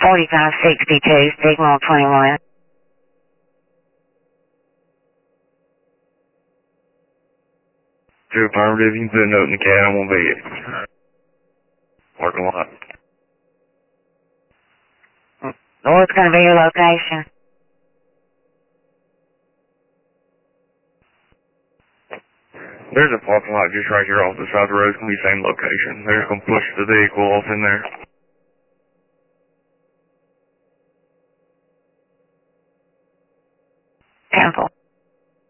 4562, Signal 21. To affirmative, you can put a note in the cat, I'm gonna be it. Parking lot. What's going to be your location? There's a parking lot just right here off the side of the road. It's gonna be the same location. They're just gonna push the vehicle off in there. 10-4.